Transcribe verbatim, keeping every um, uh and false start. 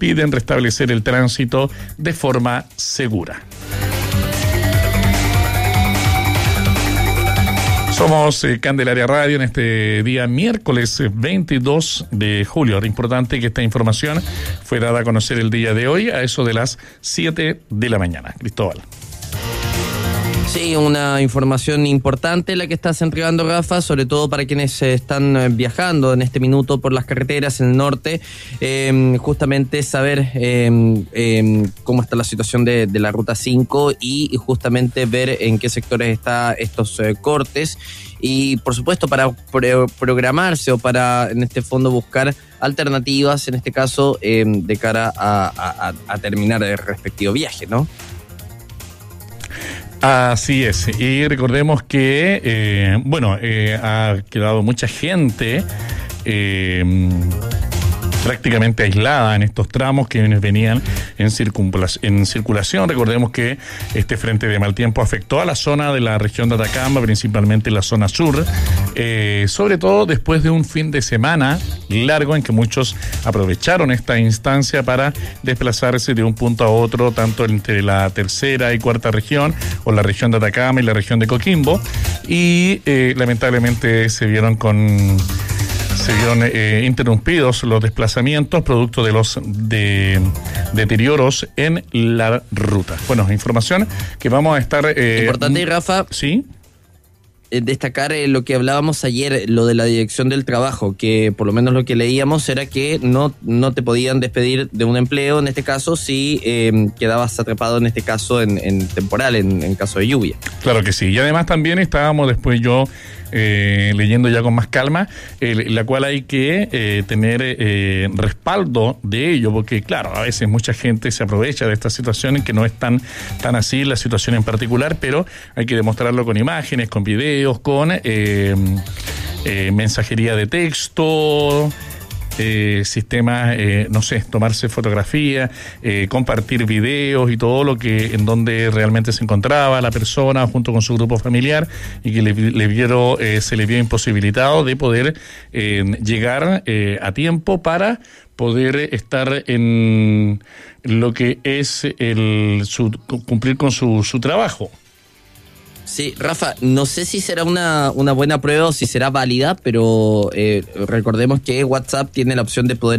piden restablecer el tránsito de forma segura. Somos eh, Candelaria Radio en este día miércoles veintidós de julio. Importante que esta información fue dada a conocer el día de hoy a eso de las siete de la mañana. Cristóbal. Sí, una información importante la que estás entregando, Rafa, sobre todo para quienes están viajando en este minuto por las carreteras en el norte, eh, justamente saber eh, eh, cómo está la situación de, de la Ruta cinco y justamente ver en qué sectores están estos eh, cortes y, por supuesto, para pro- programarse o para, en este fondo, buscar alternativas, en este caso, eh, de cara a, a, a terminar el respectivo viaje, ¿no? Así es, y recordemos que, eh, bueno, eh, ha quedado mucha gente eh, prácticamente aislada en estos tramos que venían en, circunvalac- en circulación. Recordemos que este frente de mal tiempo afectó a la zona de la región de Atacama, principalmente la zona sur, eh, sobre todo después de un fin de semana largo en que muchos aprovecharon esta instancia para desplazarse de un punto a otro, tanto entre la tercera y cuarta región, o la región de Atacama y la región de Coquimbo, y eh, lamentablemente se vieron con... Se vieron eh, interrumpidos los desplazamientos producto de los de, deterioros en la ruta. Bueno, información que vamos a estar... Eh, Importante, Rafa. Sí. Destacar eh, lo que hablábamos ayer, lo de la dirección del trabajo, que por lo menos lo que leíamos era que no, no te podían despedir de un empleo, en este caso, si eh, quedabas atrapado, en este caso, en, en temporal, en, en caso de lluvia. Claro que sí, y además también estábamos después yo... Eh, leyendo ya con más calma, eh, la cual hay que eh, tener eh, respaldo de ello, porque claro, a veces mucha gente se aprovecha de estas situaciones, que no es tan, tan así la situación en particular, pero hay que demostrarlo con imágenes, con videos, con eh, eh, mensajería de texto, Eh, sistemas, eh, no sé, tomarse fotografías, eh, compartir videos y todo lo que en donde realmente se encontraba la persona junto con su grupo familiar y que le, le vieron, eh, se le vio imposibilitado de poder eh, llegar eh, a tiempo para poder estar en lo que es el su, cumplir con su, su trabajo. Sí, Rafa, no sé si será una, una buena prueba o si será válida, pero eh, recordemos que WhatsApp tiene la opción de poder